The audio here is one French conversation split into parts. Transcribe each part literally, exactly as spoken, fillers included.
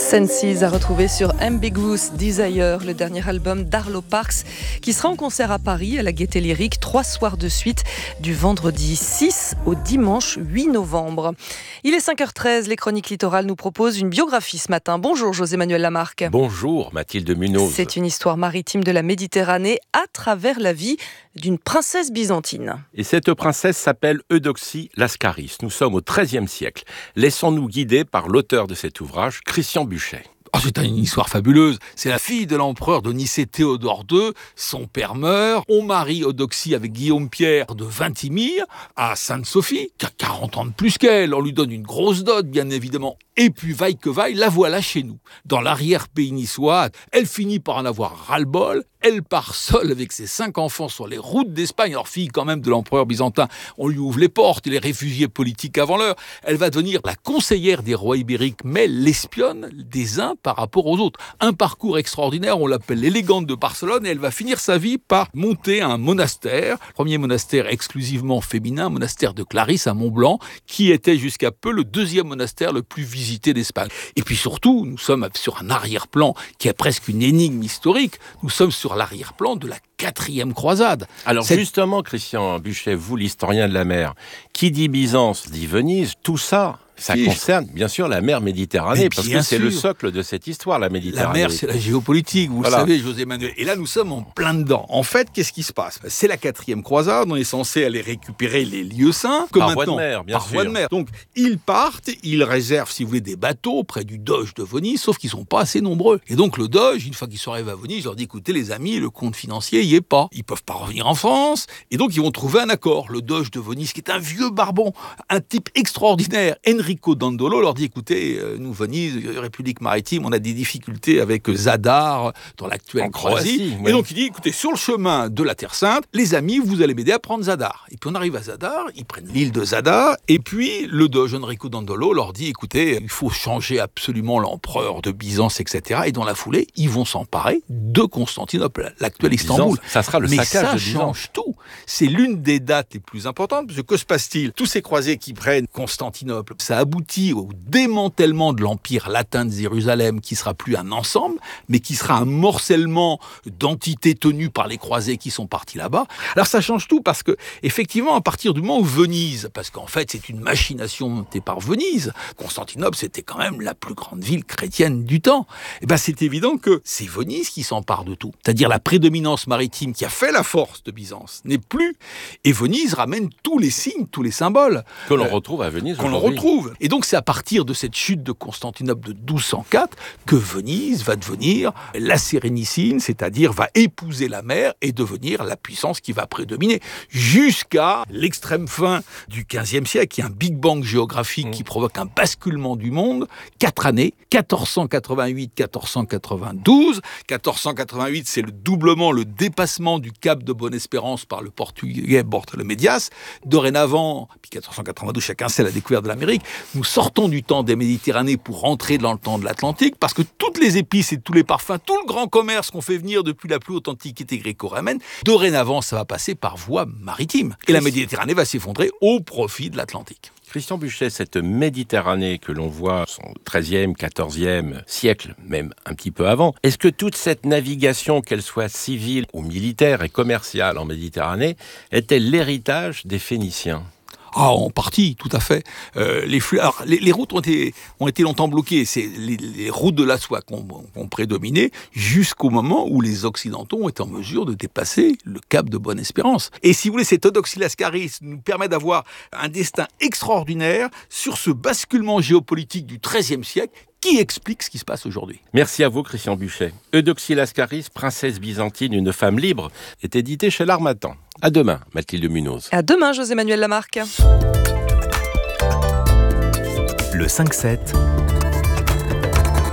Senses à retrouver sur Ambiguous Desire, le dernier album d'Arlo Parks, qui sera en concert à Paris à la Gaîté Lyrique, trois soirs de suite, du vendredi six au dimanche huit novembre. Il est cinq heures treize, les Chroniques Littorales nous proposent une biographie ce matin. Bonjour José-Manuel Lamarque. Bonjour Mathilde Munoz. C'est une histoire maritime de la Méditerranée à travers la vie d'une princesse byzantine. Et cette princesse s'appelle Eudoxie Lascaris. Nous sommes au treizième siècle. Laissons-nous guider par l'auteur de cet ouvrage, Christian Buchet. Oh, c'est une histoire fabuleuse. C'est la fille de l'empereur de Nicée Théodore deux. Son père meurt. On marie Eudoxie avec Guillaume-Pierre de Vintimille à Sainte-Sophie, qui a quarante ans de plus qu'elle. On lui donne une grosse dot, bien évidemment. Et puis, vaille que vaille, la voilà chez nous. Dans l'arrière-pays niçois, elle finit par en avoir ras-le-bol. Elle part seule avec ses cinq enfants sur les routes d'Espagne. Alors, fille quand même de l'empereur byzantin, on lui ouvre les portes, les réfugiés politiques avant l'heure. Elle va devenir la conseillère des rois ibériques, mais l'espionne des uns par rapport aux autres. Un parcours extraordinaire, on l'appelle l'élégante de Barcelone, et elle va finir sa vie par monter un monastère, premier monastère exclusivement féminin, un monastère de Clarisse à Mont-Blanc, qui était jusqu'à peu le deuxième monastère le plus visité d'Espagne. Et puis surtout, nous sommes sur un arrière-plan qui est presque une énigme historique. Nous sommes sur l'arrière-plan de la quatrième croisade. Alors Cette... justement, Christian Buchet, vous l'historien de la mer, qui dit Byzance dit Venise, tout ça, ça si. concerne bien sûr la mer Méditerranée, mais parce que c'est sûr. le socle de cette histoire, la Méditerranée. La mer, c'est la géopolitique, vous voilà. le savez, José-Manuel. Et là, nous sommes en plein dedans. En fait, qu'est-ce qui se passe ? C'est la quatrième croisade, on est censé aller récupérer les lieux saints. Que par maintenant, voie de mer, bien par sûr. voie de mer. Donc, ils partent, ils réservent, si vous voulez, des bateaux près du doge de Venise, sauf qu'ils ne sont pas assez nombreux. Et donc, le doge, une fois qu'ils sont arrivés à Venise, leur dit, écoutez, les amis, le compte financier, il n'y est pas. Ils peuvent pas revenir en France. Et donc, ils vont trouver un accord. Le doge de Venise, qui est un vieux barbon, un type extraordinaire, Enrico Dandolo, leur dit, écoutez, nous, Venise, République maritime, on a des difficultés avec Zadar, dans l'actuelle Croatie. Oui. Et donc, il dit, écoutez, sur le chemin de la Terre Sainte, les amis, vous allez m'aider à prendre Zadar. Et puis, on arrive à Zadar, ils prennent l'île de Zadar, et puis, le doge Enrico Dandolo leur dit, écoutez, il faut changer absolument l'empereur de Byzance, et cetera. Et dans la foulée, ils vont s'emparer de Constantinople, l'actuel Istanbul. Byzance, ça sera le Mais saccage ça de Byzance. change tout. C'est l'une des dates les plus importantes, parce que que se passe-t-il ? Tous ces croisés qui prennent Constantinople, ça aboutit au démantèlement de l'empire latin de Jérusalem, qui sera plus un ensemble, mais qui sera un morcellement d'entités tenues par les croisés qui sont partis là-bas. Alors ça change tout, parce que effectivement, à partir du moment où Venise, parce qu'en fait c'est une machination montée par Venise, Constantinople c'était quand même la plus grande ville chrétienne du temps, et ben c'est évident que c'est Venise qui s'empare de tout. C'est-à-dire la prédominance maritime qui a fait la force de Byzance n'est plus, et Venise ramène tous les signes, tous les symboles. Que l'on euh, retrouve à Venise Qu'on l'on retrouve. Et donc c'est à partir de cette chute de Constantinople de douze cent quatre que Venise va devenir la Sérénissime, c'est-à-dire va épouser la mer et devenir la puissance qui va prédominer jusqu'à l'extrême fin du quinzième siècle, qui est un Big Bang géographique mmh. qui provoque un basculement du monde. Quatre années, quatorze cent quatre-vingt-huit quatorze cent quatre-vingt-douze. quatorze cent quatre-vingt-huit, c'est le doublement, le dépassement du cap de Bonne-Espérance par le portugais Bartolomé-Dias. Dorénavant, puis quatorze cent quatre-vingt-douze, chacun sait la découverte de l'Amérique, nous sortons du temps des Méditerranées pour rentrer dans le temps de l'Atlantique, parce que toutes les épices et tous les parfums, tout le grand commerce qu'on fait venir depuis la plus haute antiquité gréco-romaine, dorénavant, ça va passer par voie maritime. Et la Méditerranée va s'effondrer au profit de l'Atlantique. Christian Buchet, cette Méditerranée que l'on voit au treizième, quatorzième siècle, même un petit peu avant, est-ce que toute cette navigation, qu'elle soit civile ou militaire et commerciale en Méditerranée, était l'héritage des Phéniciens ? Ah, en partie, tout à fait. Euh, les, flux, alors, les, les routes ont été, ont été longtemps bloquées. C'est les, les routes de la soie qui ont, ont prédominé jusqu'au moment où les Occidentaux ont été en mesure de dépasser le cap de Bonne-Espérance. Et si vous voulez, cette Eudoxie Lascaris nous permet d'avoir un destin extraordinaire sur ce basculement géopolitique du treizième siècle qui explique ce qui se passe aujourd'hui. Merci à vous, Christian Buchet. Eudoxie Lascaris, princesse byzantine, une femme libre, est édité chez l'Harmattan. À demain, Mathilde Munoz. À demain, José-Manuel Lamarque. Le cinq sept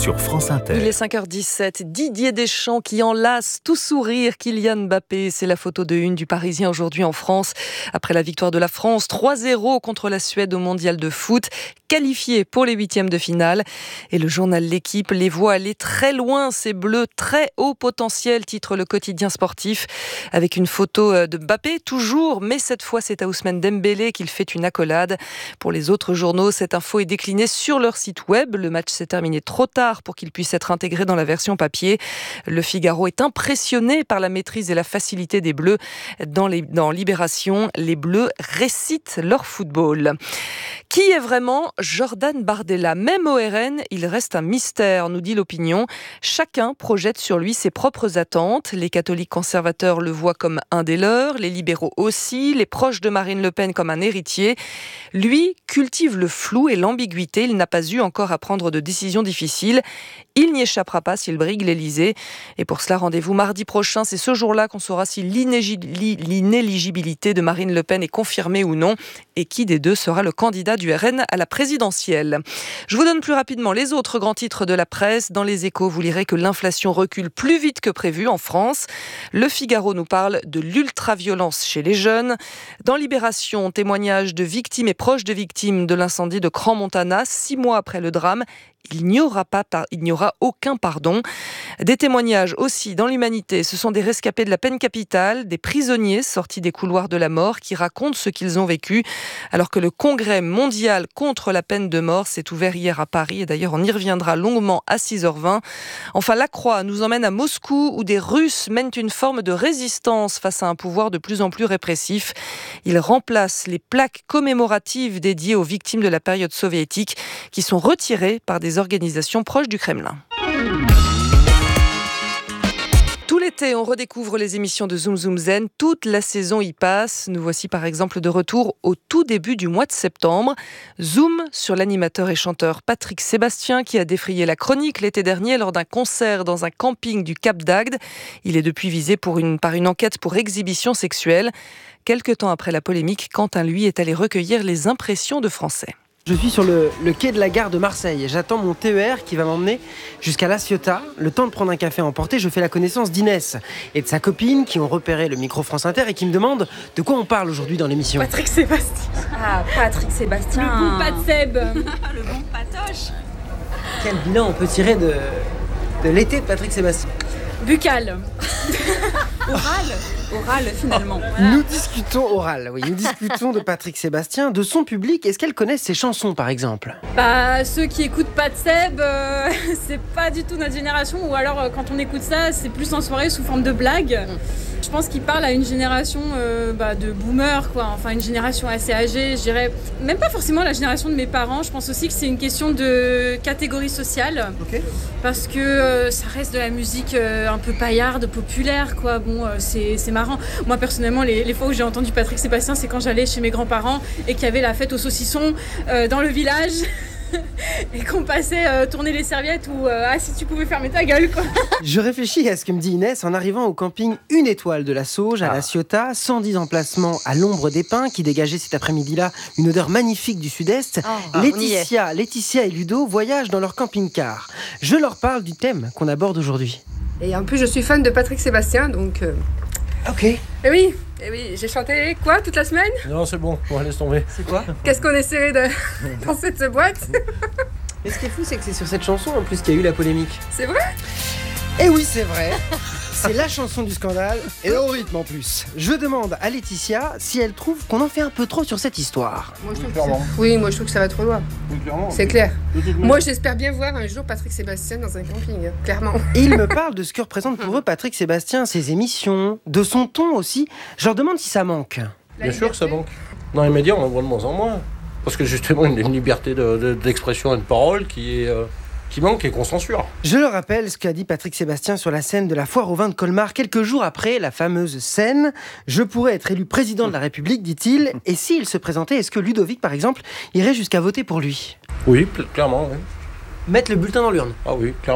sur France Inter. Il est cinq heures dix-sept. Didier Deschamps qui enlace tout sourire Kylian Mbappé. C'est la photo de une du Parisien aujourd'hui en France. Après la victoire de la France trois zéro contre la Suède au mondial de foot, qualifié pour les huitièmes de finale. Et le journal L'Équipe les voit aller très loin, ces Bleus, très haut potentiel, titre le quotidien sportif, avec une photo de Mbappé toujours, mais cette fois c'est à Ousmane Dembélé qu'il fait une accolade. Pour les autres journaux, cette info est déclinée sur leur site web. Le match s'est terminé trop tard pour qu'il puisse être intégré dans la version papier. Le Figaro est impressionné par la maîtrise et la facilité des Bleus. Dans, les, dans Libération, les Bleus récitent leur football. Qui est vraiment Jordan Bardella? Même au R N, il reste un mystère, nous dit l'opinion. Chacun projette sur lui ses propres attentes. Les catholiques conservateurs le voient comme un des leurs, les libéraux aussi, les proches de Marine Le Pen comme un héritier. Lui cultive le flou et l'ambiguïté. Il n'a pas eu encore à prendre de décisions difficiles. Il n'y échappera pas s'il brigue l'Élysée. Et pour cela, rendez-vous mardi prochain. C'est ce jour-là qu'on saura si l'inéligibilité de Marine Le Pen est confirmée ou non et qui des deux sera le candidat du R N à la présidentielle. Je vous donne plus rapidement les autres grands titres de la presse. Dans Les Échos, vous lirez que l'inflation recule plus vite que prévu en France. Le Figaro nous parle de l'ultraviolence chez les jeunes. Dans Libération, témoignage de victimes et proches de victimes de l'incendie de Crans-Montana, six mois après le drame. Il n'y aura pas, il n'y aura aucun pardon. Des témoignages aussi dans l'Humanité. Ce sont des rescapés de la peine capitale, des prisonniers sortis des couloirs de la mort qui racontent ce qu'ils ont vécu. Alors que le congrès mondial contre la peine de mort s'est ouvert hier à Paris. Et d'ailleurs, on y reviendra longuement à six heures vingt. Enfin, la Croix nous emmène à Moscou où des Russes mènent une forme de résistance face à un pouvoir de plus en plus répressif. Ils remplacent les plaques commémoratives dédiées aux victimes de la période soviétique qui sont retirées par des organisations proches du Kremlin. Tout l'été, on redécouvre les émissions de Zoom Zoom Zen. Toute la saison y passe. Nous voici par exemple de retour au tout début du mois de septembre. Zoom sur l'animateur et chanteur Patrick Sébastien qui a défrayé la chronique l'été dernier lors d'un concert dans un camping du Cap d'Agde. Il est depuis visé pour une, par une enquête pour exhibition sexuelle. Quelque temps après la polémique, Quentin, lui, est allé recueillir les impressions de Français. Je suis sur le, le quai de la gare de Marseille et j'attends mon T E R qui va m'emmener jusqu'à La Ciotat. Le temps de prendre un café à emporter, je fais la connaissance d'Inès et de sa copine qui ont repéré le micro France Inter et qui me demandent de quoi on parle aujourd'hui dans l'émission. Patrick Sébastien. Ah, Patrick Sébastien. Le bon pas de Seb. Le bon patoche. Quel bilan on peut tirer de, de l'été de Patrick Sébastien? Buccal. Oral. Oral, finalement. Voilà. Nous discutons oral, oui. Nous discutons de Patrick Sébastien, de son public. Est-ce qu'elle connaît ses chansons, par exemple? Bah, ceux qui écoutent pas de Seb, euh, c'est pas du tout notre génération. Ou alors, euh, quand on écoute ça, c'est plus en soirée sous forme de blague. Je pense qu'il parle à une génération euh, bah, de boomers, quoi. Enfin, une génération assez âgée. Je dirais même pas forcément la génération de mes parents. Je pense aussi que c'est une question de catégorie sociale. Okay. Parce que euh, ça reste de la musique euh, un peu paillarde, populaire, quoi. Bon, euh, c'est, c'est marrant. Moi, personnellement, les, les fois où j'ai entendu Patrick Sébastien, c'est quand j'allais chez mes grands-parents et qu'il y avait la fête au saucisson euh, dans le village. Et qu'on passait euh, tourner les serviettes ou euh, ah si tu pouvais fermer ta gueule, quoi. Je réfléchis à ce que me dit Inès en arrivant au camping Une Étoile de la Sauge à Ah. La Ciotat, cent dix emplacements à l'ombre des pins qui dégageaient cet après-midi-là une odeur magnifique du sud-est. Oh, Laetitia, Laetitia et Ludo voyagent dans leur camping-car. Je leur parle du thème qu'on aborde aujourd'hui. Et en plus, je suis fan de Patrick Sébastien, donc... Euh... Ok. Et oui, et oui, j'ai chanté quoi toute la semaine? Non, c'est bon, bon, laisse tomber. C'est quoi? Qu'est-ce qu'on essaierait de... dans cette boîte? Et ce qui est fou, c'est que c'est sur cette chanson en plus qu'il y a eu la polémique. C'est vrai? Et oui, c'est vrai. C'est la chanson du scandale, et au rythme en plus. Je demande à Laetitia si elle trouve qu'on en fait un peu trop sur cette histoire. Moi, je trouve que ça... Oui, moi je trouve que ça va trop loin. C'est clair. Moi j'espère bien voir un jour Patrick Sébastien dans un camping, hein, clairement. Et il me parle de ce que représente pour eux Patrick Sébastien, ses émissions, de son ton aussi. Je leur demande si ça manque. Bien sûr que ça manque. Dans les médias, on en voit de moins en moins. Parce que justement, il y a une liberté de, de, d'expression et de parole qui est... Euh... qui manque et qu'on censure. Je le rappelle ce qu'a dit Patrick Sébastien sur la scène de la foire au vin de Colmar quelques jours après la fameuse scène. Je pourrais être élu président de la République, dit-il. Et s'il se présentait, est-ce que Ludovic, par exemple, irait jusqu'à voter pour lui? Oui, clairement, oui. Mettre le bulletin dans l'urne? Ah oui, clairement.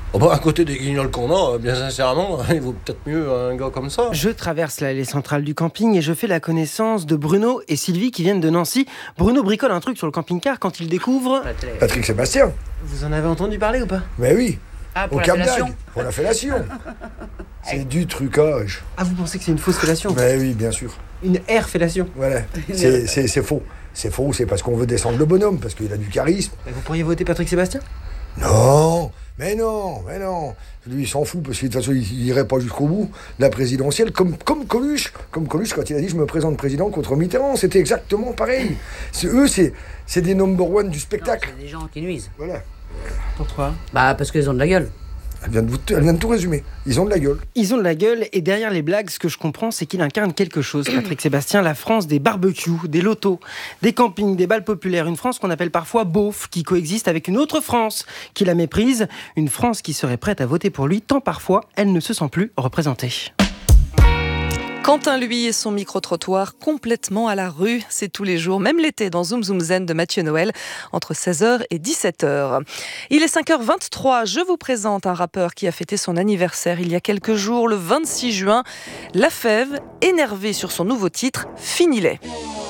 Oh bah, à côté des guignols qu'on a, bien sincèrement, il vaut peut-être mieux un gars comme ça. Je traverse l'allée centrale du camping et je fais la connaissance de Bruno et Sylvie qui viennent de Nancy. Bruno bricole un truc sur le camping-car quand il découvre... Patrick Sébastien. Vous en avez entendu parler ou pas? Mais oui. Ah, pour Au la Cap fellation. d'Agde, pour la fellation. C'est du trucage. Ah, vous pensez que c'est une fausse fellation? Mais oui, bien sûr. Une air fellation? Voilà. C'est, c'est, c'est faux. C'est faux, c'est parce qu'on veut descendre le bonhomme, parce qu'il a du charisme. Mais vous pourriez voter Patrick Sébastien? Non, mais non, mais non. Lui, il s'en fout, parce que de toute façon, il n'irait pas jusqu'au bout de la présidentielle, comme, comme Coluche. Comme Coluche, quand il a dit « je me présente président contre Mitterrand », c'était exactement pareil. C'est, eux, c'est, c'est des number one du spectacle. Non, c'est des gens qui nuisent. Voilà. Pourquoi? Bah, parce qu'ils ont de la gueule. Elle vient, de vous, elle vient de tout résumer. Ils ont de la gueule. Ils ont de la gueule et derrière les blagues, ce que je comprends, c'est qu'il incarne quelque chose, Patrick Sébastien, la France des barbecues, des lotos, des campings, des balles populaires. Une France qu'on appelle parfois beauf, qui coexiste avec une autre France qui la méprise. Une France qui serait prête à voter pour lui, tant parfois elle ne se sent plus représentée. Quentin, lui, et son micro-trottoir complètement à la rue. C'est tous les jours, même l'été, dans Zoom Zoom Zen de Mathieu Noël, entre seize heures et dix-sept heures. Il est cinq heures vingt-trois. Je vous présente un rappeur qui a fêté son anniversaire il y a quelques jours, le vingt-six juin. La Fève, énervé sur son nouveau titre, Fini-les.